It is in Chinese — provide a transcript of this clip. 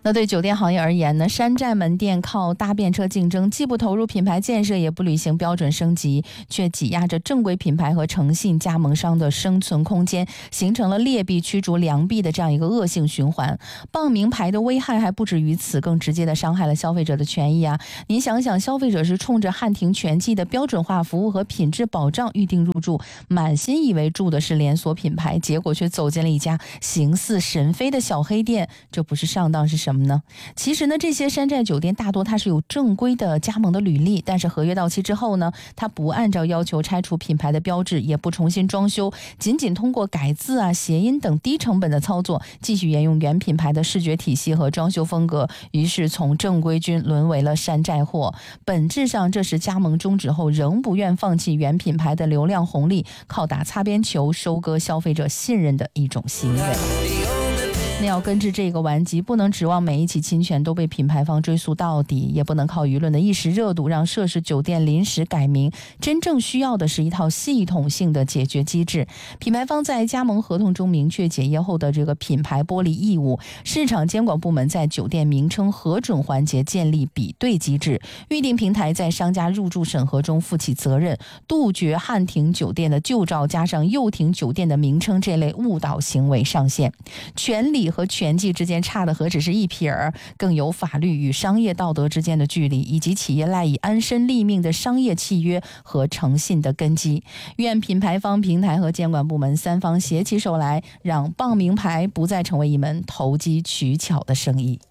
那对酒店行业而言呢，山寨门店靠搭便车竞争，既不投入品牌建设，也不履行标准升级，却挤压着正规品牌和诚信加盟商的生存空间，形成了劣币驱逐良币的这样一个恶性循环。傍名牌的危害还不止于此，更直接的伤害了消费者的权益啊！您想想，消费者是冲着汉庭全季的标准化服务和品质保障预定入住，满心以为住的是连锁品牌，结果却走进了一家形似神飞的小黑店，这不是上当是什么呢？其实呢，这些山寨酒店大多它是有正规的加盟的履历，但是合约到期之后呢，它不按照要求拆除品牌的标志，也不重新装修，仅通过改字啊、谐音等低成本的操作，继续沿用原品牌的视觉体系和装修风格，于是从正规军沦为了山寨货。本质上，这是加盟终止后仍不愿放弃原品牌的流量红利，靠打擦边球收割消费者信任的一种行为。那要根治这个顽疾，不能指望每一起侵权都被品牌方追溯到底，也不能靠舆论的一时热度让涉事酒店临时改名，真正需要的是一套系统性的解决机制。品牌方在加盟合同中明确解约后的这个品牌剥离义务，市场监管部门在酒店名称核准环节建立比对机制，预订平台在商家入住审核中负起责任，杜绝汉庭酒店的旧照加上又庭酒店的名称这类误导行为上线。权利和权计之间差的何止是一撇儿，更有法律与商业道德之间的距离，以及企业赖以安身立命的商业契约和诚信的根基。愿品牌方、平台和监管部门三方携起手来，让傍名牌不再成为一门投机取巧的生意。